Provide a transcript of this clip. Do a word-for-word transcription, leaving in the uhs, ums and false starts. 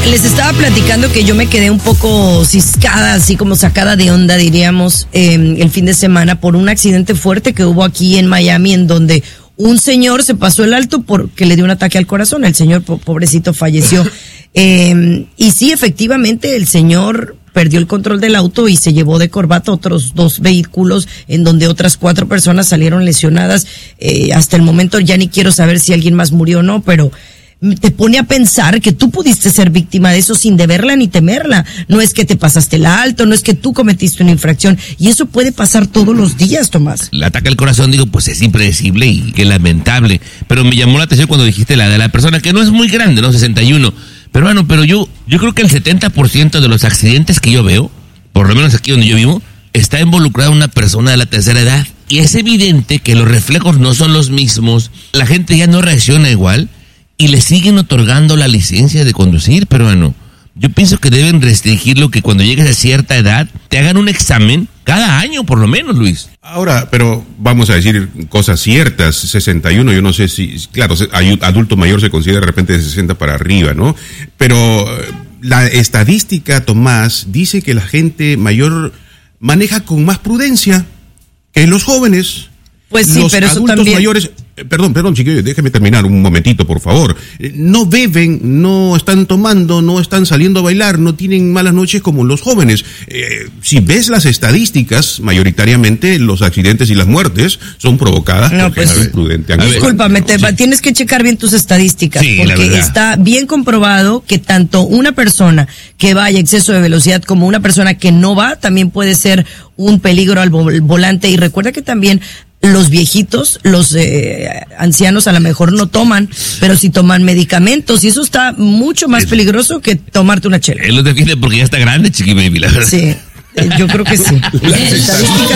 Les estaba platicando que yo me quedé un poco ciscada, así como sacada de onda, diríamos, eh, el fin de semana por un accidente fuerte que hubo aquí en Miami, en donde un señor se pasó el alto porque le dio un ataque al corazón. El señor, po- pobrecito, falleció. Eh, y sí, efectivamente, el señor perdió el control del auto y se llevó de corbata otros dos vehículos, en donde otras cuatro personas salieron lesionadas. Eh, hasta el momento ya ni quiero saber si alguien más murió o no, pero te pone a pensar que tú pudiste ser víctima de eso sin deberla ni temerla. No es que te pasaste el alto, no es que tú cometiste una infracción, y eso puede pasar todos los días, Tomás. El ataque al corazón, digo, pues es impredecible y qué lamentable. Pero me llamó la atención cuando dijiste la de la persona, que no es muy grande, ¿no? sesenta y uno. Pero bueno, pero yo, yo creo que el setenta por ciento de los accidentes que yo veo, por lo menos aquí donde yo vivo, está involucrada una persona de la tercera edad. Y es evidente que los reflejos no son los mismos, la gente ya no reacciona igual, y le siguen otorgando la licencia de conducir, peruano. Yo pienso que deben restringirlo, que cuando llegues a cierta edad te hagan un examen cada año, por lo menos, Luis. Ahora, pero vamos a decir cosas ciertas. sesenta y uno, yo no sé si, claro, adulto mayor se considera de repente de sesenta para arriba, ¿no? Pero la estadística, Tomás, dice que la gente mayor maneja con más prudencia que los jóvenes. Pues sí, los pero eso adultos también... mayores, eh, perdón, perdón, chiquillo, déjeme terminar un momentito, por favor. Eh, no beben, no están tomando, no están saliendo a bailar, no tienen malas noches como los jóvenes. Eh, si ves las estadísticas, mayoritariamente los accidentes y las muertes son provocadas No, por pues, gente imprudente. Discúlpame, te, Sí. tienes que checar bien tus estadísticas, Sí, la porque verdad. está bien comprobado que tanto una persona que vaya a exceso de velocidad como una persona que no va también puede ser un peligro al vol- volante. Y recuerda que también los viejitos, los eh, ancianos a lo mejor no toman, pero sí toman medicamentos, y eso está mucho más peligroso que tomarte una chela. Él lo defiende porque ya está grande, Chiqui Baby, la verdad. Sí, eh, yo creo que sí. Las Estadísticas